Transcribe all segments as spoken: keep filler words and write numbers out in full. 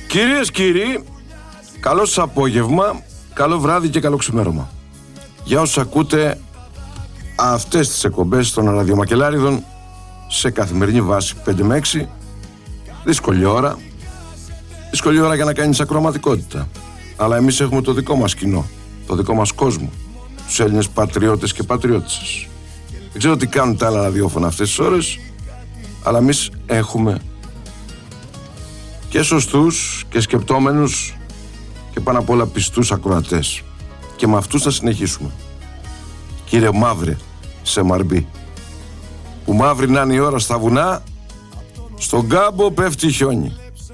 Κυρίες, κύριοι, καλό σας απόγευμα, καλό βράδυ και καλό ξημέρωμα. Για όσους ακούτε αυτές τις εκπομπές των ραδιομακελάριδων σε καθημερινή βάση πέντε με έξι, δύσκολη ώρα, δύσκολη ώρα για να κάνεις ακροματικότητα. Αλλά εμείς έχουμε το δικό μας κοινό, το δικό μας κόσμο, τους Έλληνες πατριώτες και πατριώτισσες. Δεν ξέρω τι κάνουν τα άλλα ραδιόφωνα αυτές τις ώρες, αλλά εμείς έχουμε και σωστούς και σκεπτόμενους και πάνω απ' όλα πιστούς ακροατές. Και με αυτούς θα συνεχίσουμε. Κύριε Μαύρε σε Μαρμπή, που μαύρη να είναι η ώρα στα βουνά, στον κάμπο πέφτει χιόνι.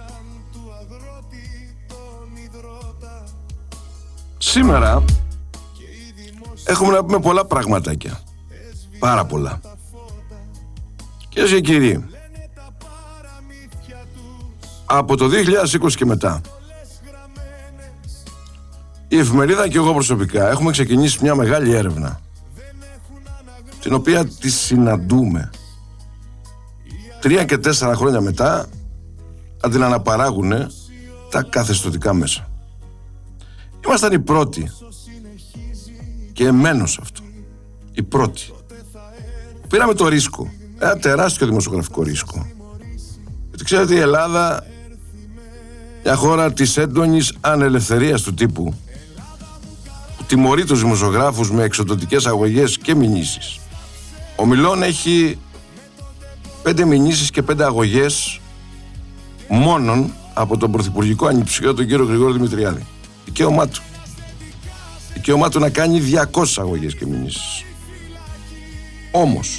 Σήμερα έχουμε να πούμε πολλά πραγματάκια. Πάρα πολλά. Κυρίες και κύριοι, από το δύο χιλιάδες είκοσι και μετά, η εφημερίδα και εγώ προσωπικά έχουμε ξεκινήσει μια μεγάλη έρευνα, την οποία τη συναντούμε τρία και τέσσερα χρόνια μετά, να την αναπαράγουν τα καθεστωτικά μέσα. Ήμασταν οι πρώτοι, και εμένω σε αυτό, οι πρώτοι. Πήραμε το ρίσκο, ένα τεράστιο δημοσιογραφικό ρίσκο. Γιατί ξέρετε, η Ελλάδα, μια χώρα της έντονης ανελευθερίας του τύπου, που τιμωρεί τους δημοσιογράφους με εξοδοτικές αγωγές και μηνύσεις. Ο Μιλών έχει πέντε μηνύσεις και πέντε αγωγές μόνον από τον πρωθυπουργικό ανιψιό, τον κύριο Γρηγόρη Δημητριάδη. Δικαίωμά του. Δικαίωμά του να κάνει διακόσιες αγωγές και μηνύσεις. Όμως,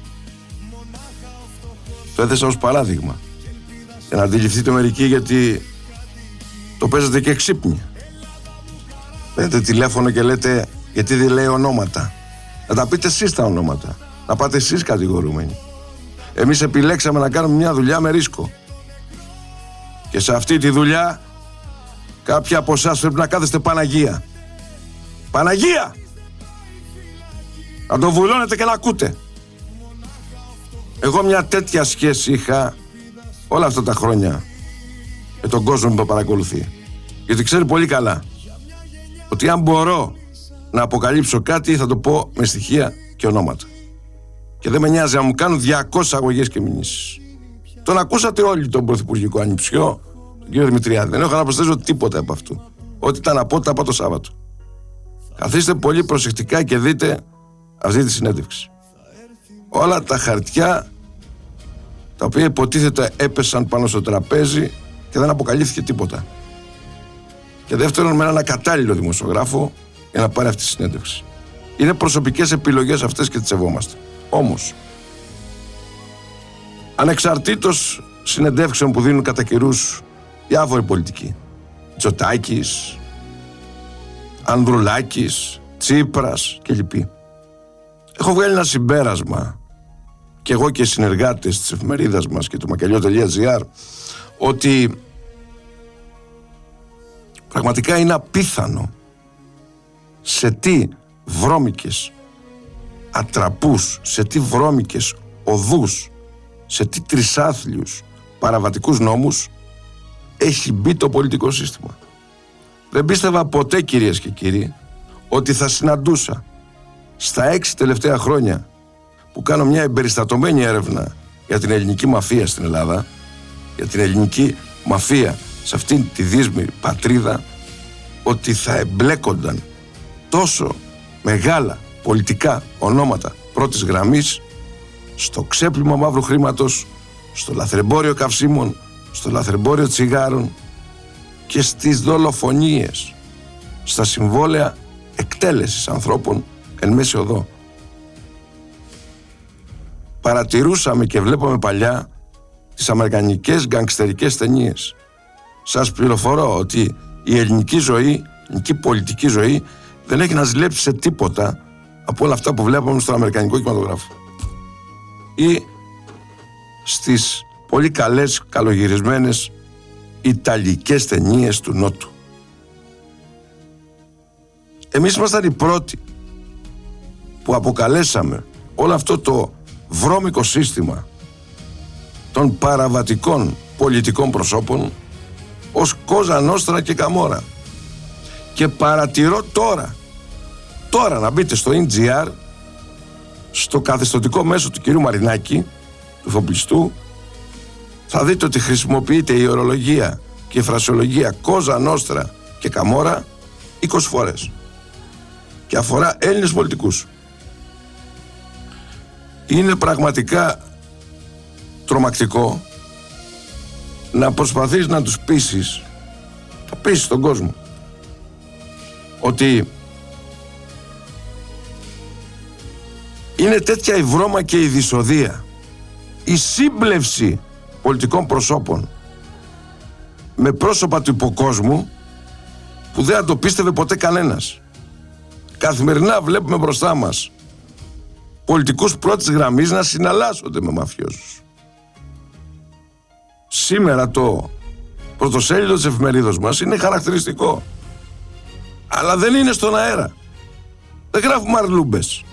το έθεσα ως παράδειγμα για να αντιληφθείτε μερικοί, γιατί το παίζετε και ξύπνια. Παίρνετε τηλέφωνο και λέτε γιατί δεν λέει ονόματα. Να τα πείτε εσείς τα ονόματα. Να πάτε εσείς κατηγορούμενοι. Εμείς επιλέξαμε να κάνουμε μια δουλειά με ρίσκο. Και σε αυτή τη δουλειά κάποιοι από εσάς πρέπει να κάθεστε Παναγία. Παναγία! Να το βουλώνετε και να ακούτε. Εγώ μια τέτοια σχέση είχα όλα αυτά τα χρόνια με τον κόσμο που με παρακολουθεί. Γιατί ξέρει πολύ καλά ότι αν μπορώ να αποκαλύψω κάτι, θα το πω με στοιχεία και ονόματα. Και δεν με νοιάζει να μου κάνουν διακόσιες αγωγές και μηνύσεις. Τον ακούσατε όλοι τον πρωθυπουργικό ανιψιό, τον κύριο Δημητριάδη. Δεν έχω να προσθέσω τίποτα από αυτού. Ό,τι ήταν να πω, τα πω το Σάββατο. Καθίστε πολύ προσεκτικά και δείτε αυτή τη συνέντευξη. Όλα τα χαρτιά τα οποία υποτίθεται έπεσαν πάνω στο τραπέζι και δεν αποκαλύφθηκε τίποτα. Και δεύτερον, με έναν ακατάλληλο δημοσιογράφο για να πάρει αυτή τη συνέντευξη. Είναι προσωπικές επιλογές αυτές και τις σεβόμαστε. Όμως, ανεξαρτήτως συνεντεύξεων που δίνουν κατά καιρούς διάφοροι πολιτικοί, Τζοτάκης, Ανδρουλάκης, Τσίπρας και λοιποί, έχω βγάλει ένα συμπέρασμα, και εγώ και οι συνεργάτες της εφημερίδας μας και του μακελιό τελεία τζι άρ, ότι πραγματικά είναι απίθανο σε τι βρώμικες ατραπούς, σε τι βρώμικες οδούς, σε τι τρισάθλιους παραβατικούς νόμους έχει μπει το πολιτικό σύστημα. Δεν πίστευα ποτέ, κυρίες και κύριοι, ότι θα συναντούσα στα έξι τελευταία χρόνια που κάνω μια εμπεριστατωμένη έρευνα για την ελληνική μαφία στην Ελλάδα, για την ελληνική μαφία σε αυτήν τη δύσμηρη πατρίδα, ότι θα εμπλέκονταν τόσο μεγάλα πολιτικά ονόματα πρώτης γραμμής στο ξέπλυμα μαύρου χρήματος, στο λαθρεμπόριο καυσίμων, στο λαθρεμπόριο τσιγάρων και στις δολοφονίες, στα συμβόλαια εκτέλεσης ανθρώπων εν μέση οδό. Παρατηρούσαμε και βλέπαμε παλιά τις αμερικανικές γκανγκστερικές ταινίες. Σας πληροφορώ ότι η ελληνική ζωή, η ελληνική πολιτική ζωή δεν έχει να ζηλέψει σε τίποτα από όλα αυτά που βλέπαμε στον αμερικανικό κινηματογράφο ή στις πολύ καλές, καλογυρισμένες ιταλικές ταινίες του Νότου. Εμείς ήμασταν οι πρώτοι που αποκαλέσαμε όλο αυτό το βρώμικο σύστημα των παραβατικών πολιτικών προσώπων ως Κόζα Νόστρα και Καμόρα. Και παρατηρώ τώρα, τώρα να μπείτε στο ι τζι αρ, στο καθεστωτικό μέσο του κυρίου Μαρινάκη, του εφοπλιστού, θα δείτε ότι χρησιμοποιείται η ορολογία και η φρασιολογία Κόζα Νόστρα και Καμόρα είκοσι φορές. Και αφορά Έλληνες πολιτικούς. Είναι πραγματικά τρομακτικό να προσπαθείς να τους πείσεις, να πείσεις τον κόσμο ότι είναι τέτοια η βρώμα και η δυσοδεία, η σύμπλευση πολιτικών προσώπων με πρόσωπα του υποκόσμου, που δεν θα το πίστευε ποτέ κανένας. Καθημερινά βλέπουμε μπροστά μας πολιτικούς πρώτης γραμμής να συναλλάσσονται με μαφιόζους. Σήμερα το πρωτοσέλιδο της εφημερίδος μας είναι χαρακτηριστικό, αλλά δεν είναι στον αέρα. Δεν γράφουμε αρλούμπες.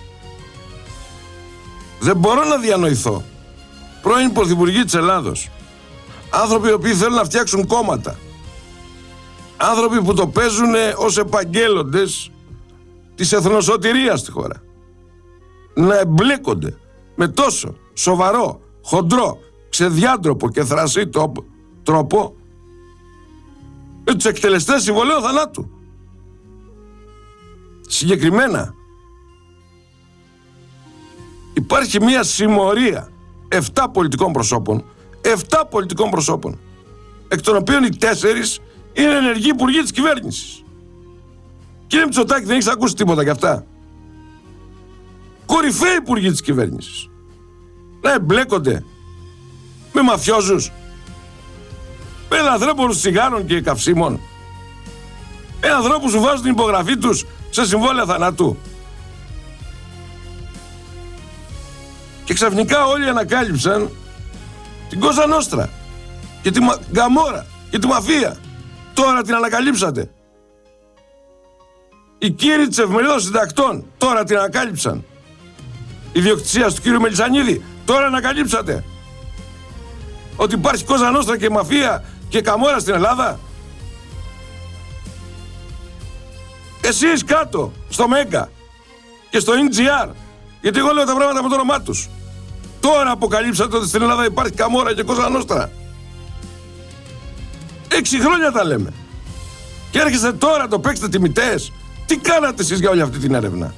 Δεν μπορώ να διανοηθώ πρώην πρωθυπουργοί της Ελλάδος, άνθρωποι οι οποίοι θέλουν να φτιάξουν κόμματα, άνθρωποι που το παίζουν ως επαγγέλλοντες της εθνοσωτηρίας στη χώρα, να εμπλέκονται με τόσο σοβαρό, χοντρό, ξεδιάντροπο και θρασί τρόπο με τους εκτελεστές συμβολέων θανάτου. Συγκεκριμένα υπάρχει μια συμμορία εφτά πολιτικών προσώπων, εφτά πολιτικών προσώπων, εκ των οποίων οι τέσσερις είναι ενεργοί υπουργοί της κυβέρνησης. Κύριε Μητσοτάκη, δεν έχεις ακούσει τίποτα γι' αυτά? Κορυφαίοι υπουργοί της κυβέρνησης να εμπλέκονται με μαφιόζους, με λαθρέμπορους τσιγάρων και καυσίμων, με ανθρώπους που βάζουν την υπογραφή τους σε συμβόλαια θανάτου. Και ξαφνικά όλοι ανακάλυψαν την Κόζα Νόστρα και τη Καμόρα και τη μαφία. Τώρα την ανακαλύψατε. Οι κύριοι της εφημερίδας συντακτών τώρα την ανακάλυψαν. Η ιδιοκτησία του κύριου Μελισσανίδη τώρα ανακαλύψατε. Ότι υπάρχει Κόζα Νόστρα και μαφία και Καμόρα στην Ελλάδα. Εσείς κάτω στο Μέγκα και στο ι τζι αρ, γιατί εγώ λέω τα πράγματα με το όνομά τους, τώρα αποκαλύψατε ότι στην Ελλάδα υπάρχει Καμόρα και Κόζα Νόστρα. Έξι χρόνια τα λέμε. Και έρχεστε τώρα το παίξετε τιμητές. Τι κάνατε εσείς για όλη αυτή την έρευνα?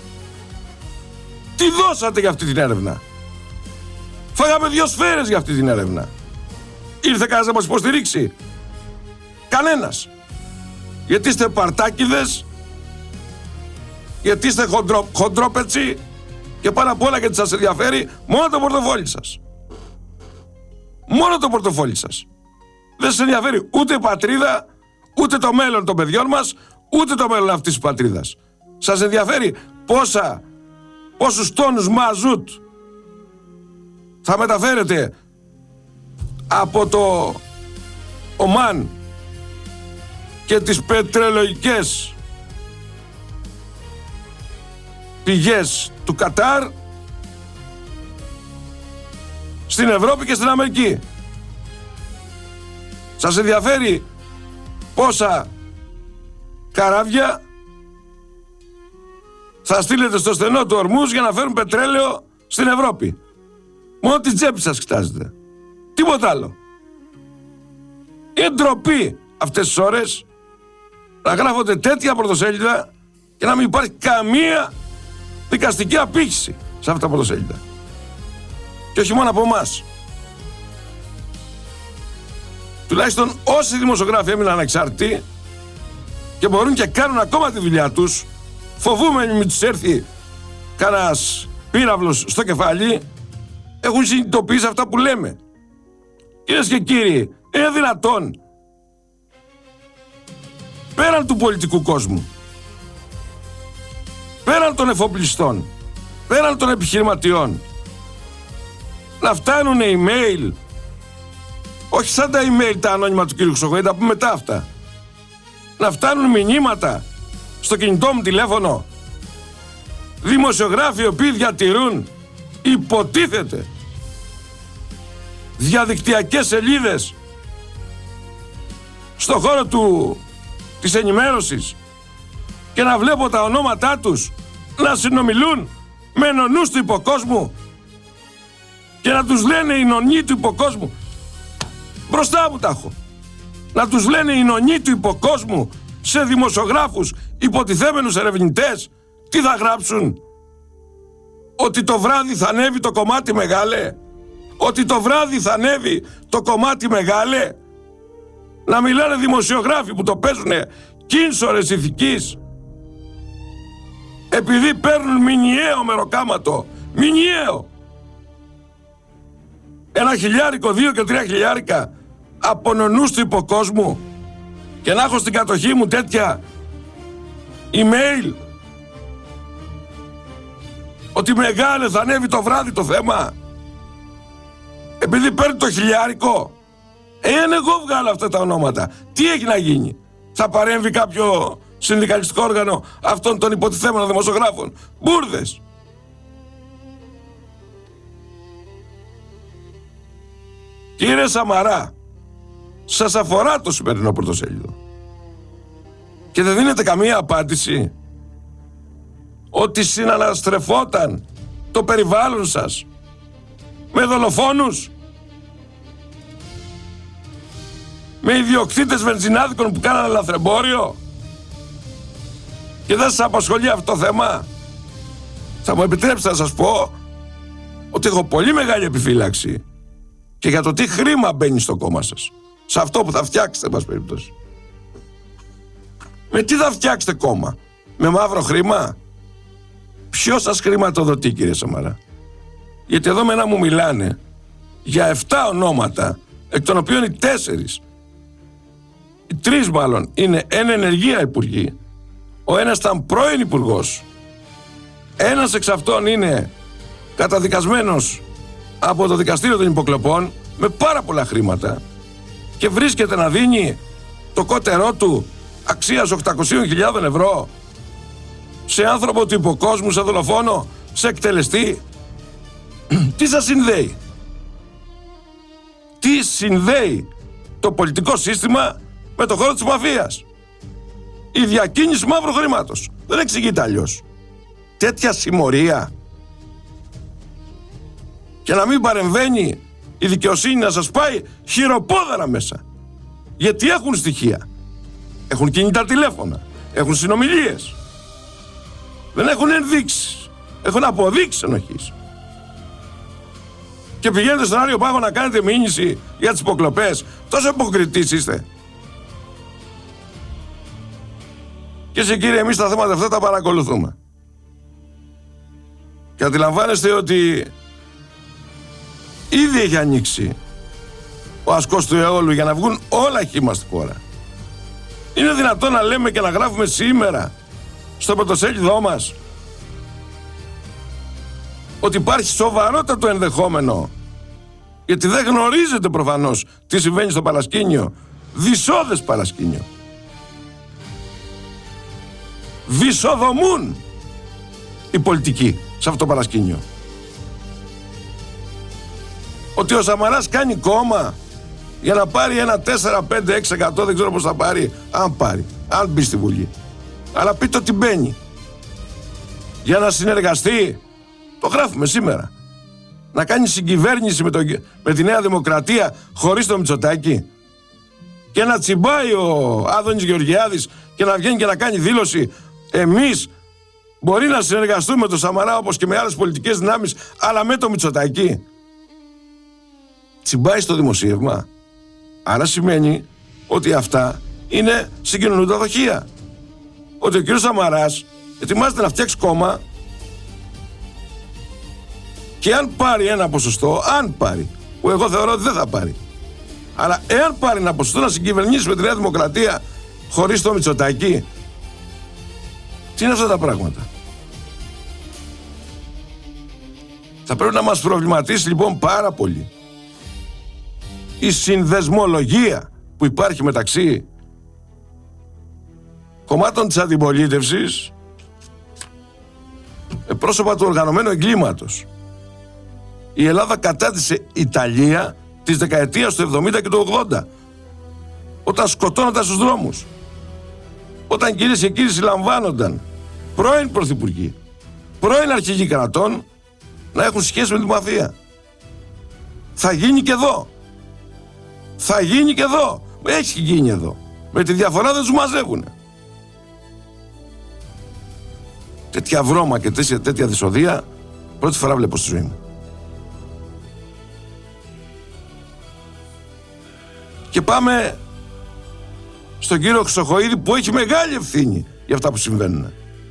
Τι δώσατε για αυτή την έρευνα? Φάγαμε δύο σφαίρες για αυτή την έρευνα. Ήρθε κανένας να μας υποστηρίξει? Κανένας. Γιατί είστε παρτάκιδες, γιατί είστε χοντρό, χοντρόπετσι, και πάνω απ' όλα γιατί σας ενδιαφέρει μόνο το πορτοφόλι σας. Μόνο το πορτοφόλι σας. Δεν σας ενδιαφέρει ούτε η πατρίδα, ούτε το μέλλον των παιδιών μας, ούτε το μέλλον αυτής της πατρίδας. Σας ενδιαφέρει πόσα, πόσους τόνους μαζούτ θα μεταφέρετε από το Ομάν και τις πετρελοϊκές πηγές του Κατάρ στην Ευρώπη και στην Αμερική. Σας ενδιαφέρει πόσα καράβια θα στείλετε στο στενό του Ορμούζ για να φέρουν πετρέλαιο στην Ευρώπη? Μόνο την τσέπη σας κοιτάζετε. Τίποτα άλλο. Είναι ντροπή αυτές τις ώρες να γράφονται τέτοια πρωτοσέλιδα και να μην υπάρχει καμία δικαστική απήχηση σε αυτά τα πρωτοσέλιδα. Και όχι μόνο από εμάς. Τουλάχιστον όσοι δημοσιογράφοι έμειναν ανεξάρτητοι και μπορούν και κάνουν ακόμα τη δουλειά τους, φοβούμενοι μην τους έρθει κανένας πύραυλος στο κεφάλι, έχουν συνειδητοποιήσει αυτά που λέμε. Κυρίες και κύριοι, είναι δυνατόν πέραν του πολιτικού κόσμου, πέραν των εφοπλιστών, πέραν των επιχειρηματιών, να φτάνουν email, όχι σαν τα email τα ανώνυμα του κύριου Χρυσοχοίδη, τα πούμε μετά αυτά, να φτάνουν μηνύματα στο κινητό μου τηλέφωνο, δημοσιογράφοι οι οποίοι διατηρούν, υποτίθεται, διαδικτυακές σελίδες στο χώρο του, της ενημέρωσης και να βλέπω τα ονόματά τους να συνομιλούν με νονούς του υποκόσμου και να τους λένε οι νονοί του υποκόσμου. Μπροστά μου τα έχω. Να τους λένε οι νονοί του υποκόσμου σε δημοσιογράφους, υποτιθέμενους ερευνητές. Τι θα γράψουν? Ότι το βράδυ θα ανέβει το κομμάτι μεγάλε. Ότι το βράδυ θα ανέβει το κομμάτι μεγάλε. Να μιλάνε δημοσιογράφοι που το παίζουνε κίνσορες ηθικής. Επειδή παίρνουν μηνιαίο μεροκάματο. Μηνιαίο. Ένα χιλιάρικο, δύο και τρία χιλιάρικα από νονούς του υποκόσμου. Και να έχω στην κατοχή μου τέτοια email. Ότι μεγάλε θα ανέβει το βράδυ το θέμα. Επειδή παίρνει το χιλιάρικο. Εάν εγώ βγάλω αυτά τα ονόματα, τι έχει να γίνει? Θα παρέμβει κάποιο συνδικαλιστικό όργανο αυτών των υποτιθέμενων δημοσιογράφων? Μπούρδες. Κύριε Σαμαρά, σας αφορά το σημερινό πρωτοσέλιδο και δεν δίνετε καμία απάντηση ότι συναναστρεφόταν το περιβάλλον σας με δολοφόνους, με ιδιοκτήτες βενζινάδικων που κάνανε λαθρεμπόριο και δεν σας απασχολεί αυτό το θέμα? Θα μου επιτρέψετε να σας πω ότι έχω πολύ μεγάλη επιφύλαξη και για το τι χρήμα μπαίνει στο κόμμα σας, σε αυτό που θα φτιάξετε, μας περίπτωση. Με τι θα φτιάξετε κόμμα? Με μαύρο χρήμα? Ποιος σας χρηματοδοτεί, κύριε Σαμαρά? Γιατί εδώ μένα μου μιλάνε για εφτά ονόματα, εκ των οποίων οι τέσσερις, οι τρεις μάλλον, είναι εν ενεργεία υπουργοί. Ο ένας ήταν πρώην υπουργός. Ένας εξ αυτών είναι καταδικασμένος από το δικαστήριο των υποκλοπών με πάρα πολλά χρήματα και βρίσκεται να δίνει το κότερό του αξίας οκτακόσιες χιλιάδες ευρώ σε άνθρωπο του υποκόσμου, σε δολοφόνο, σε εκτελεστή. Τι σας συνδέει? Τι συνδέει το πολιτικό σύστημα με το χώρο της μαφίας? Η διακίνηση μαύρου χρήματος. Δεν εξηγείται αλλιώς. Τέτοια συμμορία. Και να μην παρεμβαίνει η δικαιοσύνη, να σας πάει χειροπόδαρα μέσα. Γιατί έχουν στοιχεία. Έχουν κινητά τηλέφωνα. Έχουν συνομιλίες. Δεν έχουν ενδείξεις. Έχουν αποδείξεις ενοχής. Και πηγαίνετε στον Άριο Πάγο να κάνετε μήνυση για τις υποκλοπές. Τόσο υποκριτής είστε. Και εσύ, κύριε, εμείς τα θέματα αυτά τα παρακολουθούμε. Και αντιλαμβάνεστε ότι ήδη έχει ανοίξει ο ασκός του αιώλου για να βγουν όλα χύμα στη χώρα. Είναι δυνατόν να λέμε και να γράφουμε σήμερα στο πρωτοσέλιδό μας ότι υπάρχει σοβαρότατο ενδεχόμενο, γιατί δεν γνωρίζετε προφανώς τι συμβαίνει στο παρασκήνιο, δυσόδες παρασκήνιο. Βυσοδομούν οι πολιτικοί σε αυτό το παρασκήνιο. Ότι ο Σαμαράς κάνει κόμμα για να πάρει ένα τέσσερα, πέντε, έξι τοις εκατό, δεν ξέρω πώς θα πάρει, αν πάρει, αν μπει στη Βουλή. Αλλά πείτε ότι μπαίνει. Για να συνεργαστεί, το γράφουμε σήμερα, να κάνει συγκυβέρνηση με, το, με τη Νέα Δημοκρατία χωρίς το Μητσοτάκη και να τσιμπάει ο Άδωνης Γεωργιάδης και να βγαίνει και να κάνει δήλωση: εμείς μπορεί να συνεργαστούμε με τον Σαμαρά όπως και με άλλες πολιτικές δυνάμεις, αλλά με το Μητσοτάκη. Τσιμπάει στο δημοσίευμα. Άρα σημαίνει ότι αυτά είναι συγκοινωνούντα δοχεία. Ότι ο κύριος Σαμαράς ετοιμάζεται να φτιάξει κόμμα και αν πάρει ένα ποσοστό, αν πάρει, που εγώ θεωρώ ότι δεν θα πάρει, αλλά εάν πάρει ένα ποσοστό να συγκυβερνήσει με τη Νέα Δημοκρατία χωρίς το Μητσοτάκη, τι είναι αυτά τα πράγματα? Θα πρέπει να μας προβληματίσει λοιπόν πάρα πολύ η συνδεσμολογία που υπάρχει μεταξύ κομμάτων της αντιπολίτευσης με πρόσωπα του οργανωμένου εγκλήματος. Η Ελλάδα κατάτησε Ιταλία της δεκαετίας του εβδομήντα και του ογδόντα. όταν σκοτώνονταν στους δρόμους, όταν κυρίες και κύριοι συλλαμβάνονταν πρώην πρωθυπουργοί, πρώην αρχηγοί κρατών να έχουν σχέση με τη μαφία. Θα γίνει και εδώ. Θα γίνει και εδώ. Έχει γίνει εδώ. Με τη διαφορά δεν τους μαζεύουνε. Τέτοια βρώμα και τέτοια, τέτοια δυσοδεία πρώτη φορά βλέπω στη ζωή μου. Και πάμε στον κύριο Χρυσοχοΐδη που έχει μεγάλη ευθύνη για αυτά που συμβαίνουν.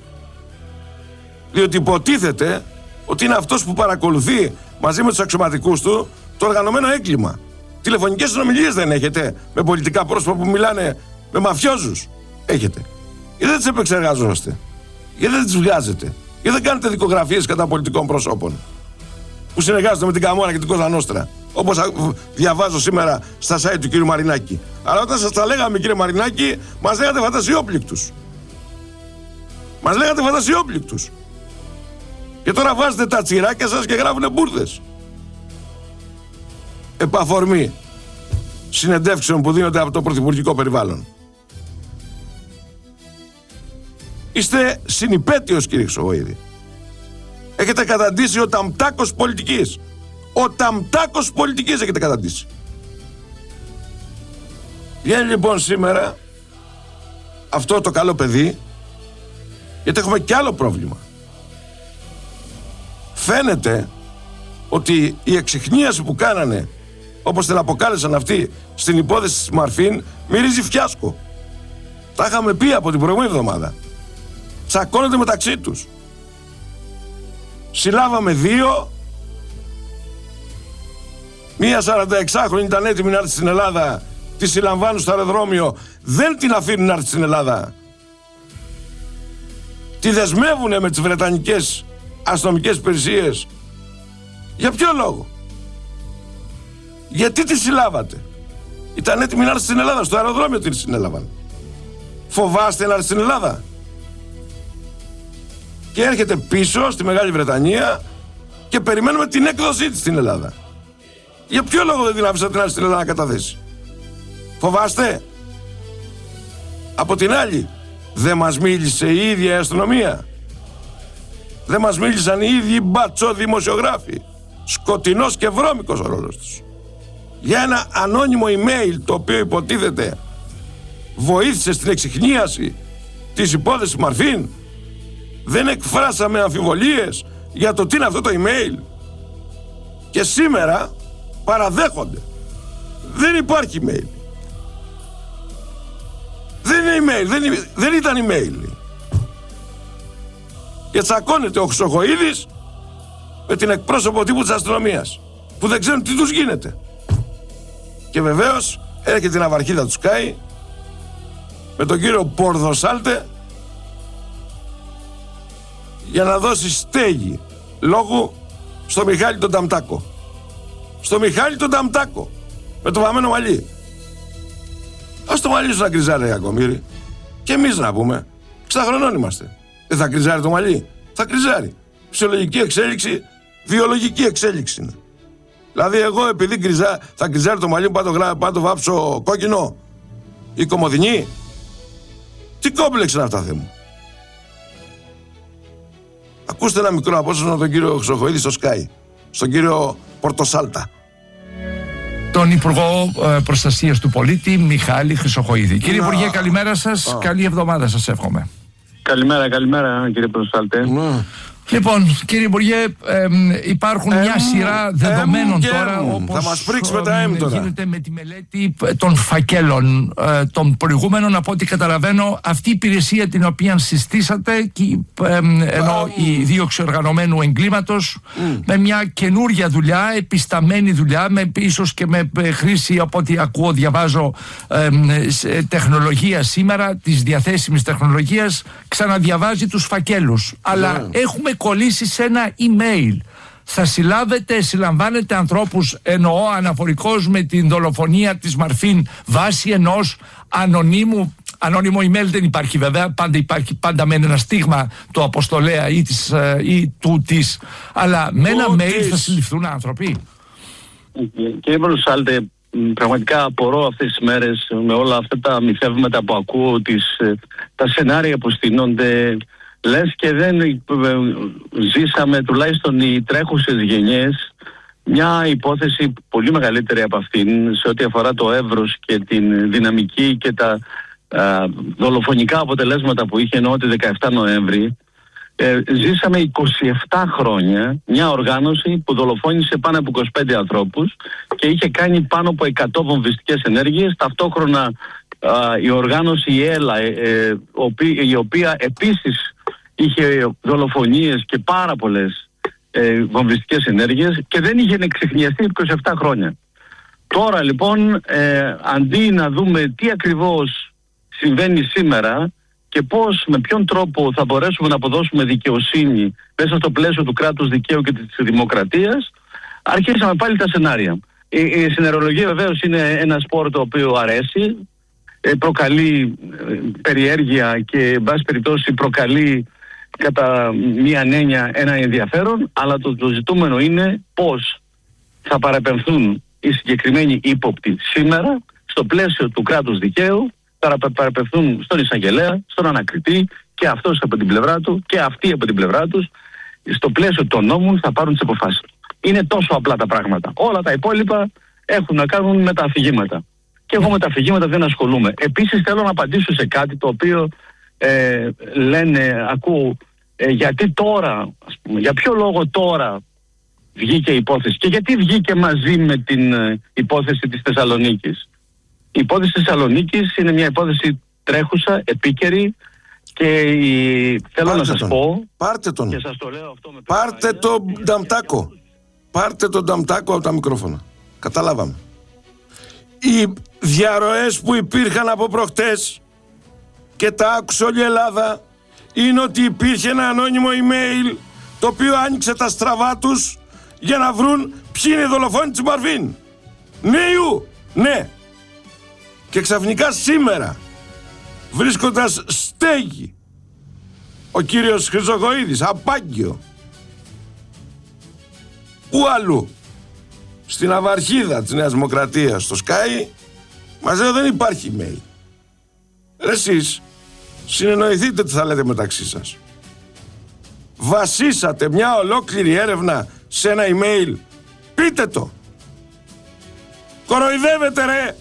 Διότι υποτίθεται ότι είναι αυτός που παρακολουθεί μαζί με τους αξιωματικούς του το οργανωμένο έγκλημα. Τηλεφωνικές συνομιλίες δεν έχετε με πολιτικά πρόσωπα που μιλάνε με μαφιόζους? Έχετε. Γιατί δεν τις επεξεργάζεστε? Γιατί δεν τις βγάζετε? Γιατί δεν κάνετε δικογραφίες κατά πολιτικών προσώπων που συνεργάζονται με την Καμόρα και την Κόζα Νόστρα, όπως διαβάζω σήμερα στα site του κύριου Μαρινάκη? Αλλά όταν σας τα λέγαμε, κύριε Μαρινάκη, μας λέγατε φαντασιόπληκτους. Μας λέγατε φαντασιόπληκτους. Και τώρα βάζετε τα τσιράκια σας και γράφουνε μπουρδες. Επαφορμή συνεντεύξεων που δίνονται από το πρωθυπουργικό περιβάλλον. Είστε συνυπέτειος, κύριε Χρυσοχοΐδη. Έχετε καταντήσει ο ταμτάκος πολιτικής. Ο ταμτάκος πολιτικής έχετε καταντήσει. Βγαίνει λοιπόν σήμερα αυτό το καλό παιδί, γιατί έχουμε κι άλλο πρόβλημα. Φαίνεται ότι η εξιχνίαση που κάνανε, όπως την αποκάλεσαν αυτοί στην υπόθεση της Μαρφίν, μυρίζει φιάσκο. Τα είχαμε πει από την προηγούμενη εβδομάδα. Τσακώνονται μεταξύ τους. Συλλάβαμε δύο. Μία σαρανταεξάχρονη ήταν έτοιμη να έρθει στην Ελλάδα. Τη συλλαμβάνουν στο αεροδρόμιο. Δεν την αφήνουν να έρθει στην Ελλάδα. Τη δεσμεύουνε με τις βρετανικές αστυνομικές υπηρεσίες. Για ποιο λόγο? Γιατί τη συλλάβατε? Ήταν έτοιμη να έρθει στην Ελλάδα. Στο αεροδρόμιο την συνέλαβαν. Φοβάστε να έρθει στην Ελλάδα? Και έρχεται πίσω στη Μεγάλη Βρετανία και περιμένουμε την έκδοσή της στην Ελλάδα. Για ποιο λόγο δεν την άφησατε να έρθει στην Ελλάδα να καταθέσει? Φοβάστε? Από την άλλη, δεν μας μίλησε η ίδια η αστυνομία? Δεν μας μίλησαν οι ίδιοι μπατσό δημοσιογράφοι? Σκοτεινός και βρώμικος ο ρόλος τους. Για ένα ανώνυμο email το οποίο υποτίθεται βοήθησε στην εξιχνίαση της υπόθεσης Μαρφίν. Δεν εκφράσαμε αμφιβολίες για το τι είναι αυτό το email? Και σήμερα παραδέχονται. Δεν υπάρχει email. Δεν είναι email. Δεν, δεν ήταν email. Και τσακώνεται ο Χρυσοχοΐδης με την εκπρόσωπο τύπου της αστυνομίας που δεν ξέρουν τι τους γίνεται. Και βεβαίως έρχεται η ναυαρχίδα του Sky με τον κύριο Πορδοσάλτε για να δώσει στέγη λόγου στο Μιχάλη τον Ταμτάκο. Στο Μιχάλη τον Ταμτάκο με το βαμμένο μαλλί. Ας το μαλλί σου να γκριζάρει, Κακομοίρη. Και εμείς να πούμε, εξήντα χρονών είμαστε. Δεν θα γκριζάρει το μαλλί? Θα γκριζάρει. Φυσιολογική εξέλιξη, βιολογική εξέλιξη είναι. Δηλαδή εγώ επειδή γκριζά, θα γκριζάρει το μαλλί μου, πάω το, πάω το βάψω κόκκινο ή κομμωδινή? Τι κόμπλεξ είναι αυτά, Θεέ μου? Ακούστε ένα μικρό απόσπασμα από τον κύριο Χρυσοχοΐδη στο Sky, στον κύριο Πορτοσάλτα. Τον Υπουργό ε, Προστασίας του Πολίτη, Μιχάλη Χρυσοχοΐδη. Κύριε Υπουργέ, καλημέρα σας. Α. Καλή εβδομάδα σας εύχομαι. Καλημέρα, καλημέρα κύριε Πορτοσάλτε. Ναι. Λοιπόν, κύριε Υπουργέ, ε, υπάρχουν ε, μια σειρά δεδομένων ε, τώρα, όπως θα μας πρίξει με τα εμ τώρα. Γίνεται με τη μελέτη των φακέλων ε, των προηγούμενων. Από ό,τι καταλαβαίνω, αυτή η υπηρεσία την οποία συστήσατε, και, ε, ενώ η δίωξη οργανωμένου εγκλήματος, mm. με μια καινούρια δουλειά, επισταμένη δουλειά, με, ίσως και με χρήση, από ό,τι ακούω, διαβάζω, ε, ε, τεχνολογία σήμερα, της διαθέσιμης τεχνολογίας, ξαναδιαβάζει τους φακέλους. Yeah. Αλλά έχουμε κολλήσει σε ένα email. Θα συλλάβετε, συλλαμβάνετε ανθρώπους, εννοώ αναφορικώς με την δολοφονία της Μαρφίν, βάσει ενός ανωνύμου, ανώνυμο email δεν υπάρχει βέβαια, πάντα υπάρχει πάντα με ένα στίγμα το αποστολέα ή, της, ή του της, αλλά με ένα mail θα συλληφθούν άνθρωποι? Κύριε Πορτοσάλτε, πραγματικά απορώ αυτές τις μέρες με όλα αυτά τα μυθεύματα που ακούω, τις, τα σενάρια που στείνονται. Λες και δεν ε, ζήσαμε, τουλάχιστον οι τρέχουσες γενιές, μια υπόθεση πολύ μεγαλύτερη από αυτήν σε ό,τι αφορά το εύρος και την δυναμική και τα α, δολοφονικά αποτελέσματα που είχε, ενώ τη δεκαεφτά Νοέμβρη. Ε, ζήσαμε είκοσι επτά χρόνια μια οργάνωση που δολοφόνησε πάνω από είκοσι πέντε ανθρώπους και είχε κάνει πάνω από εκατό βομβιστικές ενέργειες. Ταυτόχρονα α, η οργάνωση η ΕΛΑ, ε, ε, η οποία επίσης είχε δολοφονίες και πάρα πολλές ε, βομβιστικές ενέργειες και δεν είχε εξεχνιαστεί είκοσι επτά χρόνια. Τώρα λοιπόν, ε, αντί να δούμε τι ακριβώς συμβαίνει σήμερα και πώς, με ποιον τρόπο θα μπορέσουμε να αποδώσουμε δικαιοσύνη μέσα στο πλαίσιο του κράτους δικαίου και της δημοκρατίας, αρχίσαμε πάλι τα σενάρια. Η, η συνερολογία βεβαίως είναι ένα σπορ το οποίο αρέσει, ε, προκαλεί ε, περιέργεια και εν πάση περιπτώσει προκαλεί κατά μία έννοια ένα ενδιαφέρον, αλλά το, το ζητούμενο είναι πώς θα παραπεμφθούν οι συγκεκριμένοι ύποπτοι σήμερα στο πλαίσιο του κράτους δικαίου, θα παραπεμφθούν στον εισαγγελέα, στον ανακριτή και αυτός από την πλευρά του και αυτοί από την πλευρά τους, στο πλαίσιο των νόμων θα πάρουν τις αποφάσεις. Είναι τόσο απλά τα πράγματα. Όλα τα υπόλοιπα έχουν να κάνουν με τα αφηγήματα. Και εγώ με τα αφηγήματα δεν ασχολούμαι. Επίσης θέλω να απαντήσω σε κάτι το οποίο ε, λένε, ακούω, ε, γιατί τώρα, ας πούμε, για ποιο λόγο τώρα βγήκε η υπόθεση και γιατί βγήκε μαζί με την ε, υπόθεση της Θεσσαλονίκης. Η υπόθεση της Θεσσαλονίκης είναι μια υπόθεση τρέχουσα, επίκαιρη και η... θέλω Πάρτε να σας τον. πω Πάρτε τον. και σας το λέω αυτό με Πάρτε τον Νταμτάκο. Πάρτε τον Νταμτάκο από τα μικρόφωνα. Καταλάβαμε. Οι διαρροές που υπήρχαν από προχτές και τα άκουσε όλη η Ελλάδα είναι ότι υπήρχε ένα ανώνυμο email το οποίο άνοιξε τα στραβά τους για να βρουν ποιοι είναι οι δολοφόνοι της Μαρφίν. Ναι ιου, ναι. Και ξαφνικά σήμερα, βρίσκοντας στέγη, ο κύριος Χρυσοχοΐδης, απάγγιο, πού αλλού, στην αυαρχίδα της Νέας Δημοκρατίας, στο Sky, μας λέει δεν υπάρχει email. Ρε εσείς, συνεννοηθείτε τι θα λέτε μεταξύ σας. Βασίσατε μια ολόκληρη έρευνα σε ένα email. Πείτε το. Κοροϊδεύετε ρε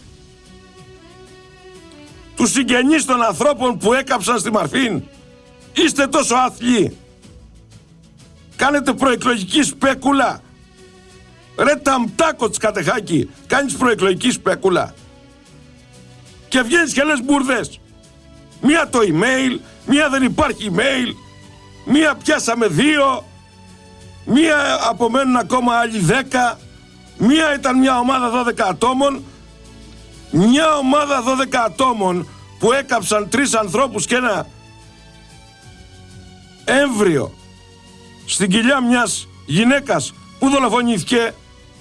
τους συγγενείς των ανθρώπων που έκαψαν στη Μαρφίν. Είστε τόσο άθλιοι. Κάνετε προεκλογική σπέκουλα. Ρε Ταμτάκο της Κατεχάκη, κάνεις προεκλογική σπέκουλα και βγαίνεις και λες μπουρδες. Μία το email, μία δεν υπάρχει email, μία πιάσαμε δύο, μία απομένουν ακόμα άλλοι δέκα, μία ήταν μια ομάδα δώδεκα ατόμων. Μια ομάδα δώδεκα ατόμων που έκαψαν τρεις ανθρώπους και ένα έμβριο στην κοιλιά μιας γυναίκας που δολοφονήθηκε.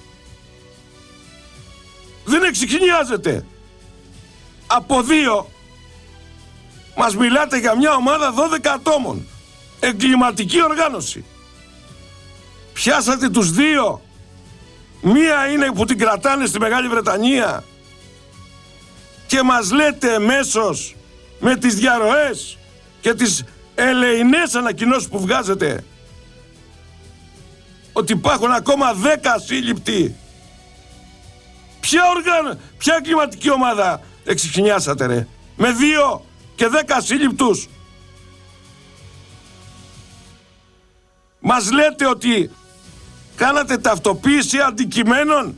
Δεν εξιχνιάζεται. Από δύο μας μιλάτε για μια ομάδα δώδεκα ατόμων. Εγκληματική οργάνωση. Πιάσατε τους δύο. Μία είναι που την κρατάνε στη Μεγάλη Βρετανία και μας λέτε εμέσως με τις διαρροές και τις ελεηνές ανακοινώσεις που βγάζετε ότι υπάρχουν ακόμα δέκα ασύλληπτοι. Ποια οργάνα, ποια εγκληματική ομάδα εξιχνιάσατε ρε? Με δύο και δέκα ασύλληπτους. Μας λέτε ότι κάνατε ταυτοποίηση αντικειμένων.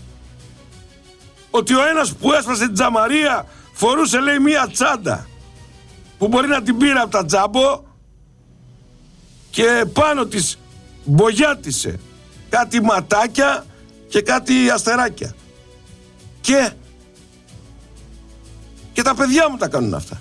Ότι ο ένας που έσπασε την τζαμαρία φορούσε λέει μία τσάντα που μπορεί να την πήρε από τα τζάμπο και πάνω της μπογιάτισε κάτι ματάκια και κάτι αστεράκια. Και και τα παιδιά μου τα κάνουν αυτά.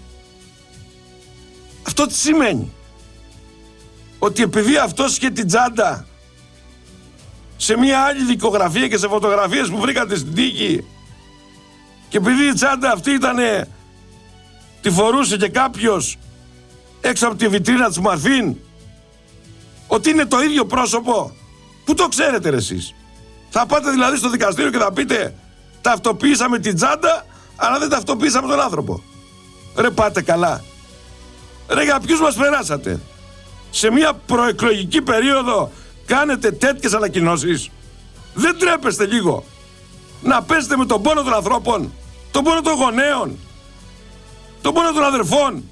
Αυτό τι σημαίνει? Ότι επειδή αυτός είχε την τσάντα σε μια άλλη δικογραφία και σε φωτογραφίες που βρήκατε στην τύχη και επειδή η τσάντα αυτή ήτανε, τη φορούσε και κάποιος έξω από τη βιτρίνα της Μαρφίν, ότι είναι το ίδιο πρόσωπο? Πού το ξέρετε ρε εσείς? Θα πάτε δηλαδή στο δικαστήριο και θα πείτε Ταυτοποιήσαμε την τσάντα, αλλά δεν ταυτοποιήσαμε τον άνθρωπο. Ρε πάτε καλά. Ρε για ποιους μας περάσατε? Σε μια προεκλογική περίοδο κάνετε τέτοιες ανακοινώσεις? Δεν τρέπεστε λίγο να παίζετε με τον πόνο των ανθρώπων, τον πόνο των γονέων, τον πόνο των αδερφών?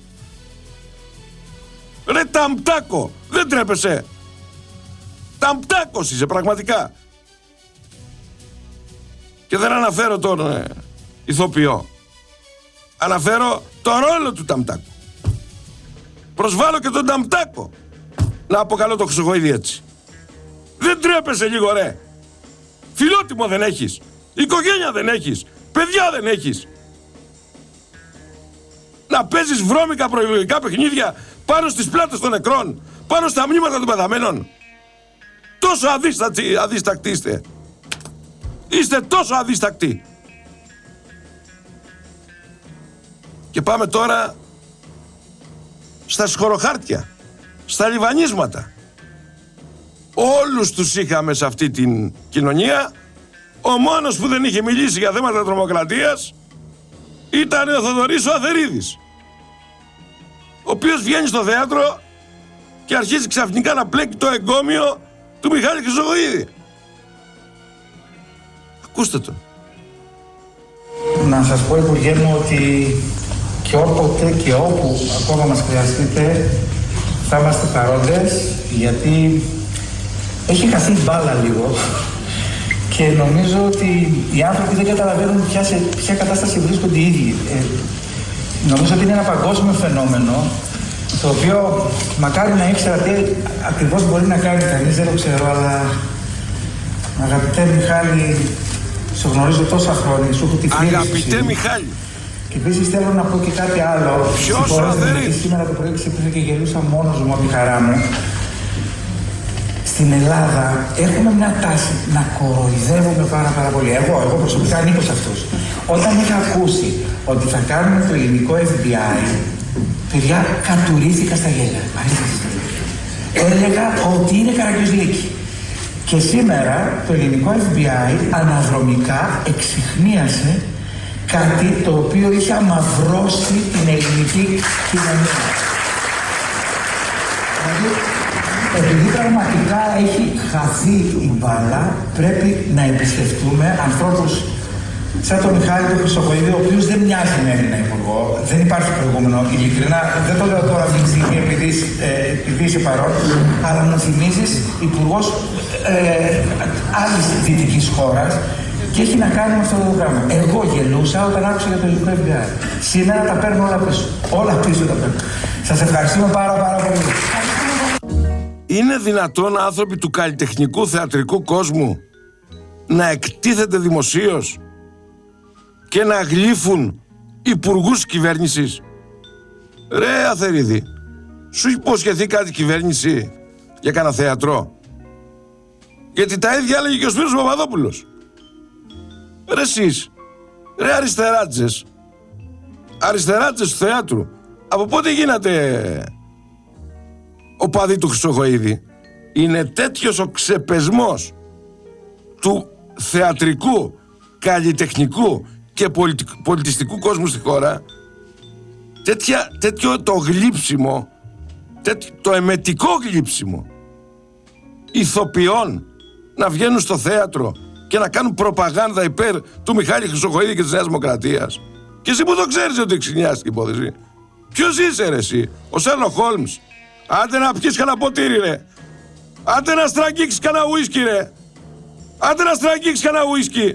Ρε ταμπτάκο, δεν τρέπεσαι? Ταμπτάκος είσαι πραγματικά. Και δεν αναφέρω τον ε, ηθοποιό. Αναφέρω το ρόλο του Ταμπτάκου. Προσβάλλω και τον Ταμπτάκο να αποκαλώ το Χρυσοχοΐδη έτσι. Δεν τρέπεσαι λίγο ρε? Φιλότιμο δεν έχεις? Οικογένεια δεν έχεις? Παιδιά δεν έχεις? Να παίζεις βρώμικα προεκλογικά παιχνίδια πάνω στις πλάτες των νεκρών, πάνω στα μνήματα των πεθαμένων? Τόσο αδίστακτοι, αδίστακτοι είστε. Είστε τόσο αδίστακτοι. Και πάμε τώρα στα σχοροχάρτια, στα λιβανίσματα. Όλους τους είχαμε σε αυτή την κοινωνία. Ο μόνος που δεν είχε μιλήσει για θέματα τρομοκρατίας ήταν ο Θοδωρής ο Αθερίδης, ο οποίος βγαίνει στο θέατρο και αρχίζει ξαφνικά να πλέκει το εγκόμιο του Μιχάλη Χρυσοχοΐδη. Ακούστε τον. Να σας πω, Υπουργέ μου, ότι και όποτε και όπου ακόμα μας χρειαστείτε θα είμαστε παρόντες, γιατί έχει χαθεί μπάλα λίγο και νομίζω ότι οι άνθρωποι δεν καταλαβαίνουν ποια, σε, ποια κατάσταση βρίσκονται οι ίδιοι. Ε, νομίζω ότι είναι ένα παγκόσμιο φαινόμενο, το οποίο μακάρι να ήξερα τι ακριβώς μπορεί να κάνει κανείς, δεν το ξέρω, αλλά αγαπητέ Μιχάλη, σε γνωρίζω τόσα χρόνια, σου έχω τη φίλη. Αγαπητέ Μιχάλη. Και επίσης θέλω να πω και κάτι άλλο. Ποιος ο Αθερίδης? Σήμερα το πρωί ξύπνησα και γελούσα μόνος μου από τη χαρά μου. Στην Ελλάδα έχουμε μια τάση να κοροϊδεύουμε πάρα πάρα πολύ. Εγώ, εγώ προσωπικά ανήκω σε αυτούς. Όταν είχα ακούσει ότι θα κάνουμε το ελληνικό εφ μπι άι, παιδιά, κατουρήθηκα στα γέλια. Έλεγα ότι είναι Καραγκιόζηλίκη. Και σήμερα το ελληνικό εφ μπι άι αναδρομικά εξιχνίασε κάτι το οποίο είχε αμαυρώσει την ελληνική κοινωνία. Δηλαδή, επειδή πραγματικά έχει χαθεί η μπάλα, πρέπει να εμπιστευτούμε ανθρώπους σαν τον Μιχάλη τον Χρυσοχοΐδη, ο οποίος δεν μοιάζει με Έλληνα υπουργό, δεν υπάρχει προηγούμενο, ειλικρινά, δεν το λέω τώρα αυτή τη στιγμή επειδή, ε, επειδή είσαι παρόν, αλλά μου θυμίζεις υπουργός ε, άλλης δυτικής χώρας και έχει να κάνει με αυτό το πράγμα. Εγώ γελούσα όταν άκουσα για το ελληνικό εφ μπι άι. Σήμερα τα παίρνω όλα πίσω. Όλα πίσω τα παίρνω. Σας ευχαριστούμε πάρα πάρα πολύ. Είναι δυνατόν άνθρωποι του καλλιτεχνικού θεατρικού κόσμου να εκτίθεται δημοσίως και να γλύφουν υπουργούς κυβέρνησης? Ρε Αθερίδη, σου έχει υποσχεθεί κάτι κυβέρνηση για κανένα θέατρο? Γιατί τα ίδια έλεγε και ο Σπύρος Παπαδόπουλος. Ρε εσείς, ρε αριστεράτζες, αριστεράτζες του θεάτρου, από πότε γίνατε οπαδοί του Χρυσοχοΐδη? Είναι τέτοιος ο ξεπεσμός του θεατρικού, καλλιτεχνικού και πολιτιστικού κόσμου στη χώρα, τέτοια, τέτοιο το γλύψιμο, τέτοιο, το εμετικό γλύψιμο ηθοποιών να βγαίνουν στο θέατρο και να κάνουν προπαγάνδα υπέρ του Μιχάλη Χρυσοχοΐδη και της Νέας Δημοκρατίας. Και εσύ που το ξέρεις ότι εξηνιάστηκε η υπόθεση. Ποιος είσαι ρε εσύ? Ο Σέρλοκ Χόλμς? Άντε να πιεις κανένα ποτήρι ρε. Άντε να στραγγίξεις κανένα ουίσκι ρε. Άντε να στραγγίξεις κανένα ουίσκι.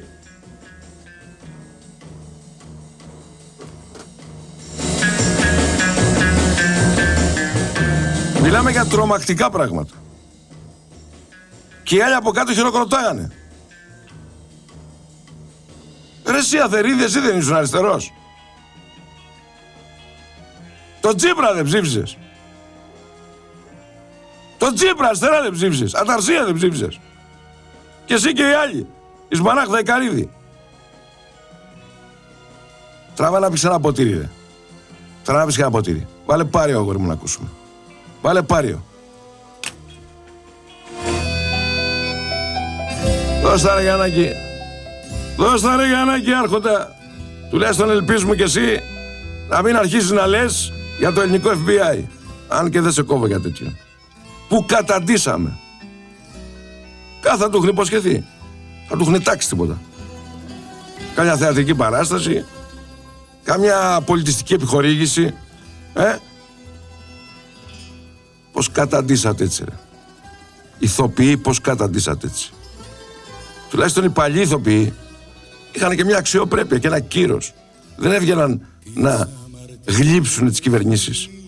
Μιλάμε για τρομακτικά πράγματα. Και οι άλλοι από κάτω χειροκροτάγανε. Ρε εσύ Αθερίδη, εσύ δεν ήσουν αριστερός? Το Τσίπρα δεν ψήφισες? Το Τσίπρα αριστερά δεν ψήφισες? Αταρσία δεν ψήφισες? Και εσύ και οι άλλοι, η Σμαράγδα, η Καρύδη. Τράβα να πεις ένα ποτήρι ρε. Τράβα να πεις ένα ποτήρι. Βάλε πάριο αγόρι μου να ακούσουμε. Βάλε πάριο. Δώσ' τα ρε Γιάννακη. Δώσ' τα ρε Γιαννάκη άρχοντα. Τουλάχιστον ελπίζουμε κι εσύ να μην αρχίσεις να λες για το ελληνικό εφ μπι άι. Αν και δεν σε κόβω για τέτοιο. Που καταντήσαμε. Κάθε θα του έχουν υποσχεθεί. Θα του έχουν τάξει τίποτα. Κάμια θεατρική παράσταση. Κάμια πολιτιστική επιχορήγηση. Ε? Πώς καταντήσατε έτσι ρε. Ηθοποιοί πώς καταντήσατε έτσι. Τουλάχιστον οι παλιοί ηθοποιοί είχαν και μια αξιοπρέπεια και ένα κύρος. Δεν έβγαιναν να γλύψουν τις κυβερνήσεις.